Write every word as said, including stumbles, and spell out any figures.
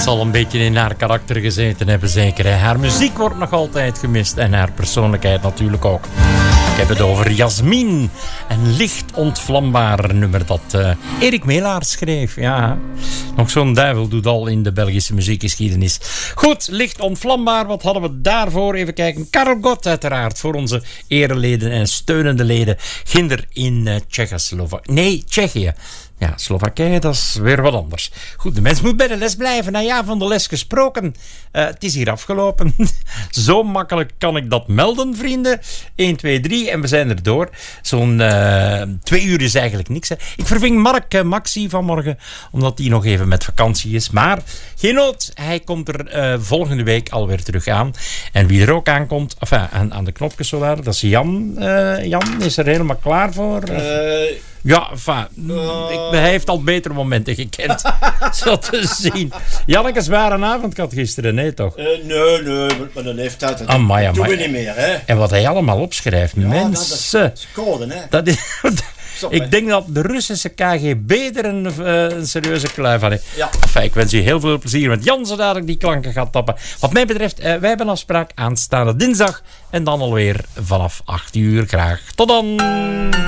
zal een beetje in haar karakter gezeten hebben, zeker. Hè? Haar muziek wordt nog altijd gemist en haar persoonlijkheid natuurlijk ook. Ik heb het over Jasmin. Een licht ontvlambaar nummer dat uh, Erik Melaars schreef. Ja, nog zo'n duivel doet al in de Belgische muziekgeschiedenis. Goed, licht ontvlambaar. Wat hadden we daarvoor? Even kijken. Karel Gott uiteraard voor onze ereleden en steunende leden. Ginder in uh, Tsjechoslowakije. Nee, Tsjechië. Ja, Slowakije, dat is weer wat anders. Goed, de mens moet bij de les blijven. Nou ja, van de les gesproken. Uh, het is hier afgelopen. Zo makkelijk kan ik dat melden, vrienden. één, twee, drie en we zijn er door. Zo'n uh, twee uur is eigenlijk niks. Hè. Ik verving Mark uh, Maxi vanmorgen, omdat hij nog even met vakantie is. Maar geen nood, hij komt er uh, volgende week alweer terug aan. En wie er ook aankomt, enfin, aan, aan de knopjes zowaar, dat is Jan. Uh, Jan is er helemaal klaar voor. Uh, Ja, enfin, uh... ik, hij heeft al betere momenten gekend. Zo te zien. Janneke, zware avond had gisteren, nee toch? Uh, nee, nee, maar de leeftijd, dat amai, amai. doen we niet meer, hè. En wat hij allemaal opschrijft, ja, mensen. Dat is code, hè. Dat is... Stop, ik denk dat de Russische K G B er een, uh, een serieuze kluif van heeft. Ja. Enfin, ik wens u heel veel plezier met Jan, zodat ik die klanken ga tappen. Wat mij betreft, uh, wij hebben afspraak aanstaande dinsdag. En dan alweer vanaf acht uur. Graag tot dan!